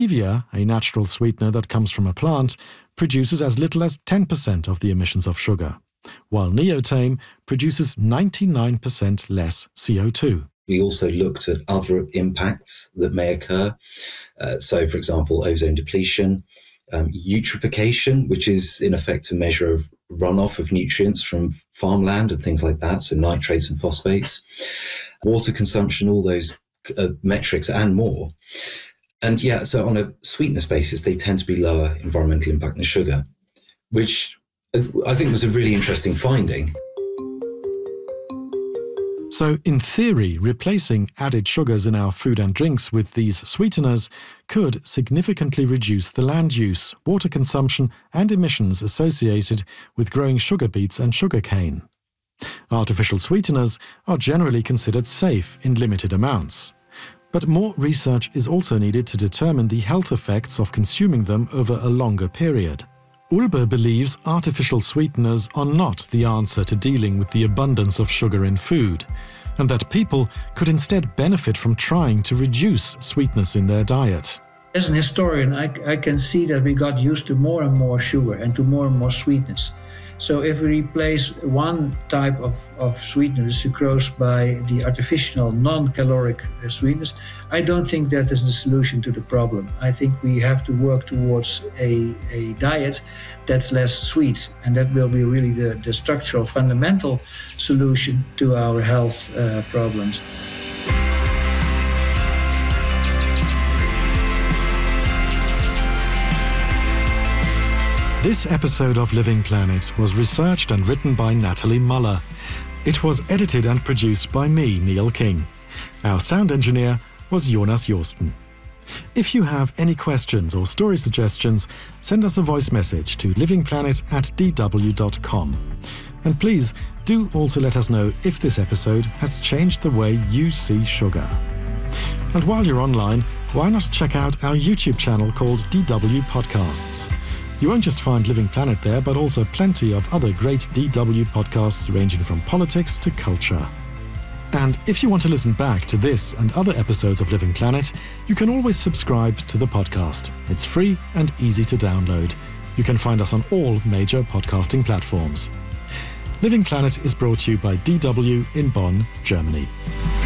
Stevia, a natural sweetener that comes from a plant, produces as little as 10% of the emissions of sugar, while Neotame produces 99% less CO2. We also looked at other impacts that may occur. So, for example, ozone depletion, eutrophication, which is in effect a measure of runoff of nutrients from farmland and things like that, so nitrates and phosphates, water consumption, all those metrics and more. And yeah, so on a sweetness basis, they tend to be lower environmental impact than sugar, which I think was a really interesting finding. So, in theory, replacing added sugars in our food and drinks with these sweeteners could significantly reduce the land use, water consumption and emissions associated with growing sugar beets and sugarcane. Artificial sweeteners are generally considered safe in limited amounts. But more research is also needed to determine the health effects of consuming them over a longer period. Ulber believes artificial sweeteners are not the answer to dealing with the abundance of sugar in food, and that people could instead benefit from trying to reduce sweetness in their diet. As an historian, I can see that we got used to more and more sugar and to more and more sweetness. So if we replace one type of sweetener, the sucrose, by the artificial non-caloric sweetness, I don't think that is the solution to the problem. I think we have to work towards a diet that's less sweet, and that will be really the structural, fundamental solution to our health problems. This episode of Living Planet was researched and written by Natalie Muller. It was edited and produced by me, Neil King. Our sound engineer was Jonas Jorsten. If you have any questions or story suggestions, send us a voice message to livingplanet@dw.com. And please do also let us know if this episode has changed the way you see sugar. And while you're online, why not check out our YouTube channel called DW Podcasts? You won't just find Living Planet there, but also plenty of other great DW podcasts ranging from politics to culture. And if you want to listen back to this and other episodes of Living Planet, you can always subscribe to the podcast. It's free and easy to download. You can find us on all major podcasting platforms. Living Planet is brought to you by DW in Bonn, Germany.